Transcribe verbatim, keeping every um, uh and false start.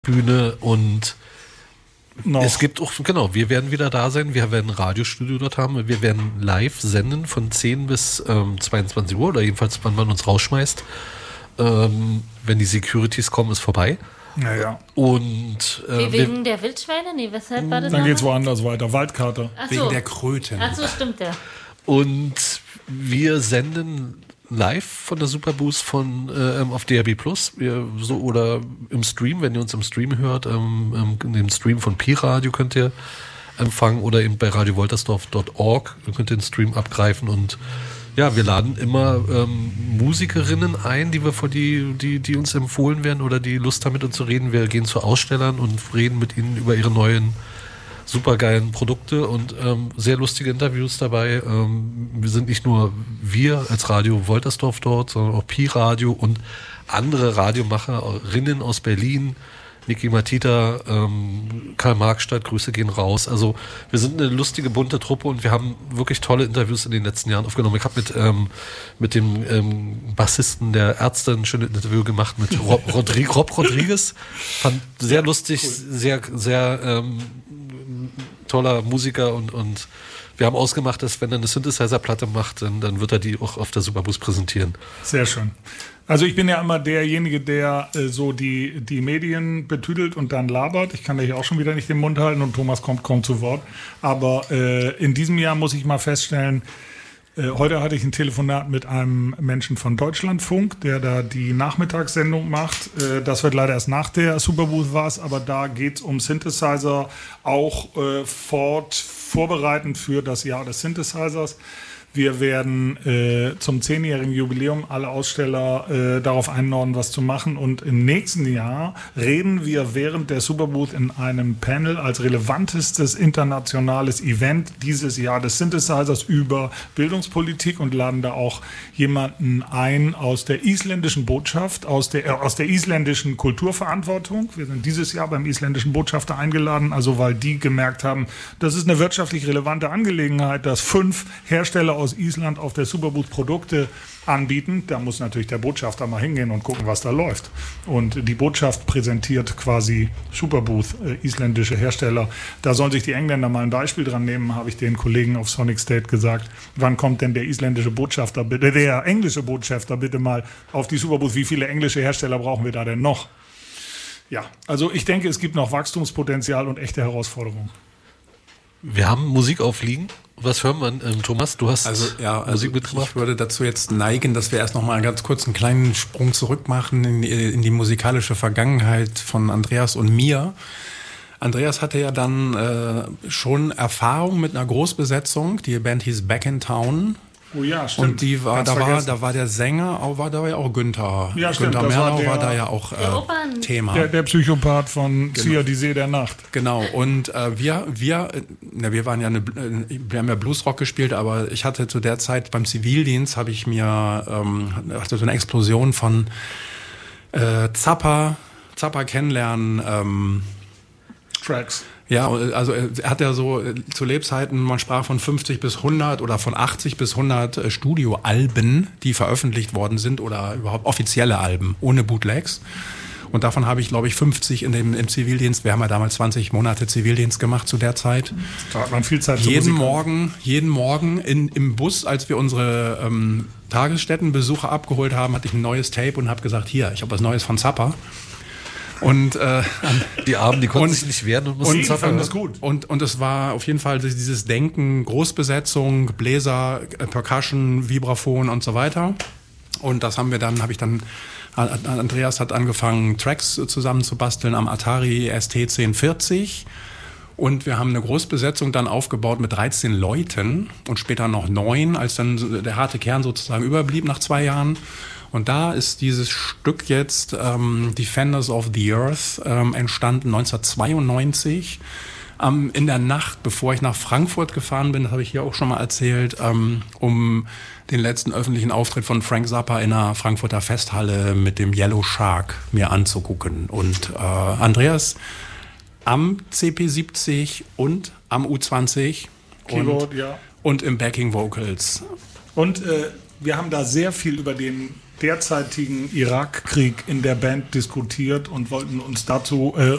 Bühne und Noch. Es gibt auch, genau, wir werden wieder da sein, wir werden ein Radiostudio dort haben, wir werden live senden von zehn bis ähm, zweiundzwanzig Uhr oder jedenfalls, wann man uns rausschmeißt. Ähm, wenn die Securities kommen, ist vorbei. Naja. Und äh, Wie wegen der Wildschweine? Nee, weshalb war das? Dann geht's nochmal? woanders weiter. Waldkarte. Ach so. Wegen der Kröten. Ach so, stimmt ja. Und wir senden live von der Superboost von äh, auf D R B Plus wir, so, oder im Stream, wenn ihr uns im Stream hört, ähm, in dem Stream von Pi-Radio könnt ihr empfangen oder eben bei radio woltersdorf punkt org könnt ihr den Stream abgreifen und ja, wir laden immer ähm, Musikerinnen ein, die wir vor die, die, die uns empfohlen werden oder die Lust haben mit uns zu reden. Wir gehen zu Ausstellern und reden mit ihnen über ihre neuen supergeilen Produkte und ähm, sehr lustige Interviews dabei. Ähm, wir sind nicht nur wir als Radio Woltersdorf dort, sondern auch Pi-Radio und andere Radiomacherinnen aus Berlin, Niki Matita, ähm, Karl Marxstadt, Grüße gehen raus. Also wir sind eine lustige, bunte Truppe und wir haben wirklich tolle Interviews in den letzten Jahren aufgenommen. Ich habe mit, ähm, mit dem ähm, Bassisten der Ärzte ein schönes Interview gemacht mit Rob, Rodri- Rob Rodriguez. Fand sehr lustig, cool. sehr, sehr ähm, toller Musiker und, und wir haben ausgemacht, dass wenn er eine Synthesizer-Platte macht, dann, dann wird er die auch auf der Superboost präsentieren. Sehr schön. Also ich bin ja immer derjenige, der äh, so die, die Medien betüdelt und dann labert. Ich kann da hier auch schon wieder nicht den Mund halten und Thomas kommt kaum zu Wort. Aber äh, in diesem Jahr muss ich mal feststellen, äh, heute hatte ich ein Telefonat mit einem Menschen von Deutschlandfunk, der da die Nachmittagssendung macht. Äh, das wird leider erst nach der Superboost was, aber da geht es um Synthesizer, auch äh, fort vorbereitend für das Jahr des Synthesizers. Wir werden äh, zum zehnjährigen Jubiläum alle Aussteller äh, darauf einladen, was zu machen. Und im nächsten Jahr reden wir während der Superboost in einem Panel als relevantestes internationales Event dieses Jahr des Synthesizers über Bildungspolitik und laden da auch jemanden ein aus der isländischen Botschaft, aus der, äh, aus der isländischen Kulturverantwortung. Wir sind dieses Jahr beim isländischen Botschafter eingeladen, also weil die gemerkt haben, das ist eine wirtschaftlich relevante Angelegenheit, dass fünf Hersteller aus Island auf der Superboost Produkte anbieten. Da muss natürlich der Botschafter mal hingehen und gucken, was da läuft. Und die Botschaft präsentiert quasi Superboost, äh, isländische Hersteller. Da sollen sich die Engländer mal ein Beispiel dran nehmen, habe ich den Kollegen auf Sonic State gesagt. Wann kommt denn der isländische Botschafter, bitte, der englische Botschafter bitte mal auf die Superboost? Wie viele englische Hersteller brauchen wir da denn noch? Ja, also ich denke, es gibt noch Wachstumspotenzial und echte Herausforderungen. Wir haben Musik aufliegen. Was hören wir? Ähm, Thomas, du hast also, ja, also Musik mitgebracht. Ich würde dazu jetzt neigen, dass wir erst noch mal ganz kurz einen kleinen Sprung zurück machen in die, in die musikalische Vergangenheit von Andreas und mir. Andreas hatte ja dann äh, schon Erfahrung mit einer Großbesetzung. Die Band hieß Back in Town. Oh ja, stimmt. Und die war, da war, da war der Sänger, auch war da ja auch Günther. Ja, stimmt, Günther das war Merlau war, der- da ja auch äh, Thema. Der, der Psychopath von Zia, die See der Nacht. Genau, und äh, wir, wir, äh, na, wir waren ja eine, äh, wir haben ja Bluesrock gespielt, aber ich hatte zu der Zeit beim Zivildienst, habe ich mir, ähm, hatte so eine Explosion von äh, Zappa, Zappa kennenlernen, ähm, Tracks. ja, also er hat ja so äh, zu Lebzeiten, man sprach von fünfzig bis hundert oder von achtzig bis hundert äh, Studioalben, die veröffentlicht worden sind oder überhaupt offizielle Alben ohne Bootlegs. Und davon habe ich, glaube ich, fünfzig in dem, im Zivildienst. Wir haben ja damals zwanzig Monate Zivildienst gemacht zu der Zeit. Da hat man viel Zeit zu Jeden Musik. Morgen, jeden Morgen in, im Bus, als wir unsere ähm, Tagesstättenbesucher abgeholt haben, hatte ich ein neues Tape und habe gesagt, hier, ich habe was Neues von Zappa. Und äh, Die Armen, die konnten Und- sich nicht wehren und Und mussten die Zappa fanden hören. das gut. Und, und es war auf jeden Fall dieses Denken, Großbesetzung, Bläser, äh, Percussion, Vibraphon und so weiter. Und das haben wir dann, habe ich dann, Andreas hat angefangen, Tracks zusammenzubasteln am Atari S T zehn vierzig. Und wir haben eine Großbesetzung dann aufgebaut mit dreizehn Leuten und später noch neun, als dann der harte Kern sozusagen überblieb nach zwei Jahren. Und da ist dieses Stück jetzt, ähm, Defenders of the Earth, ähm, entstanden neunzehnhundertzweiundneunzig. Ähm, in der Nacht, bevor ich nach Frankfurt gefahren bin, das habe ich hier auch schon mal erzählt, ähm, um den letzten öffentlichen Auftritt von Frank Zappa in der Frankfurter Festhalle mit dem Yellow Shark mir anzugucken. Und äh, Andreas am C P siebzig und am U zwanzig Keyboard, und, ja. und im Backing Vocals. Und äh, wir haben da sehr viel über den derzeitigen Irakkrieg in der Band diskutiert und wollten uns dazu äh,